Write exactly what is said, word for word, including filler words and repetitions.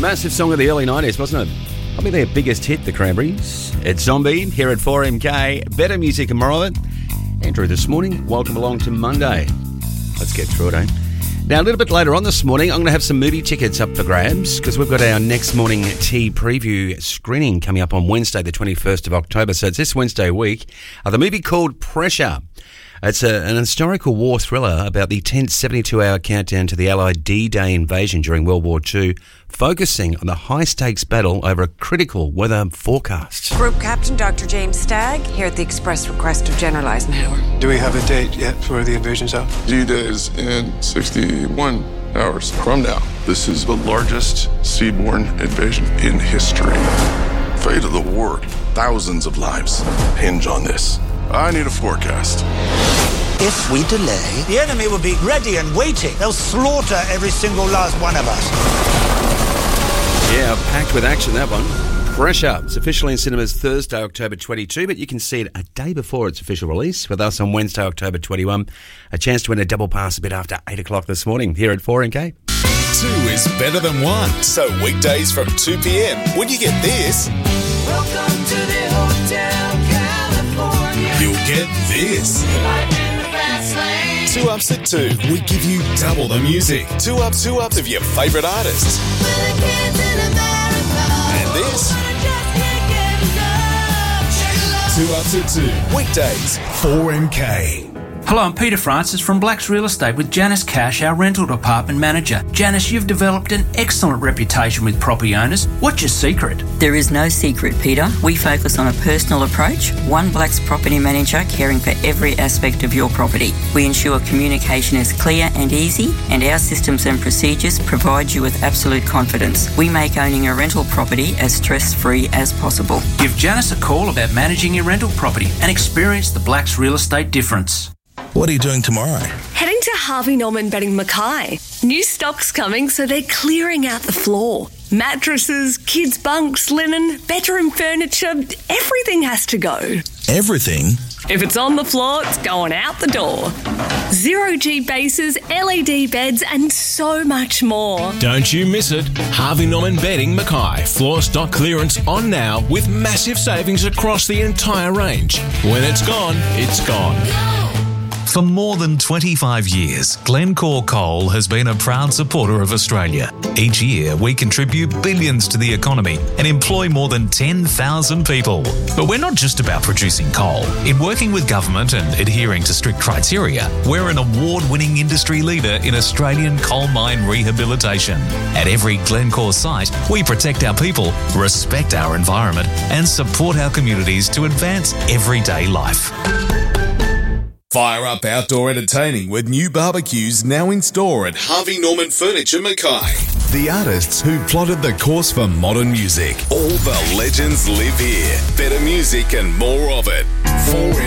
massive song of the early nineties, wasn't it? Probably their biggest hit, the Cranberries. It's Zombie here at four M K. Better music and more of it. Andrew this morning, welcome along to Monday. Let's get through it, eh? Now, a little bit later on this morning, I'm going to have some movie tickets up for grabs because we've got our next morning tea preview screening coming up on Wednesday, the twenty-first of October. So it's this Wednesday week. Uh, the movie called Pressure. It's a, an historical war thriller about the tense seventy-two hour countdown to the Allied D-Day invasion during World War Two, focusing on the high-stakes battle over a critical weather forecast. Group Captain Doctor James Stagg, here at the express request of General Eisenhower. Do we have a date yet for the invasion's out? D-Day is in sixty-one hours from now. This is the largest seaborne invasion in history. Fate of the war, thousands of lives hinge on this. I need a forecast. If we delay, the enemy will be ready and waiting. They'll slaughter every single last one of us. Yeah, packed with action, that one. Pressure. It's officially in cinemas Thursday, October twenty-second, but you can see it a day before its official release with us on Wednesday, October twenty-first. A chance to win a double pass a bit after eight o'clock this morning here at four M K. Two is better than one. So weekdays from two p.m. when you get this, Welcome to the Hotel California. you'll get this. Life in the fast lane. Two ups at two, we give you double the music. Two up, two ups of your favourite artists. With the kids in America. And this, I just can't get enough. two ups at two, weekdays, four M K. Hello, I'm Peter Francis from Black's Real Estate with Janice Cash, our rental department manager. Janice, you've developed an excellent reputation with property owners. What's your secret? There is no secret, Peter. We focus on a personal approach, one Black's property manager caring for every aspect of your property. We ensure communication is clear and easy, and our systems and procedures provide you with absolute confidence. We make owning a rental property as stress-free as possible. Give Janice a call about managing your rental property and experience the Black's Real Estate difference. What are you doing tomorrow? Heading to Harvey Norman Bedding Mackay. New stock's coming, so they're clearing out the floor. Mattresses, kids' bunks, linen, bedroom furniture, everything has to go. Everything? If it's on the floor, it's going out the door. Zero G bases, L E D beds, and so much more. Don't you miss it. Harvey Norman Bedding Mackay. Floor stock clearance on now with massive savings across the entire range. When it's gone, it's gone. For more than twenty-five years, Glencore Coal has been a proud supporter of Australia. Each year, we contribute billions to the economy and employ more than ten thousand people. But we're not just about producing coal. In working with government and adhering to strict criteria, we're an award-winning industry leader in Australian coal mine rehabilitation. At every Glencore site, we protect our people, respect our environment, and support our communities to advance everyday life. Fire up outdoor entertaining with new barbecues now in store at Harvey Norman Furniture Mackay. The artists who plotted the course for modern music. All the legends live here. Better music and more of it. four